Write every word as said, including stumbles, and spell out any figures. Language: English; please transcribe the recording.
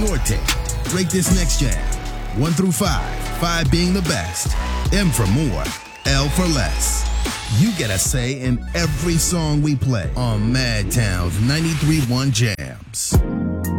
Norte. Rate this next jam. One through five. Five being the best. M for more. L for less. You get a say in every song we play on Mad Town's ninety-three point one Jam.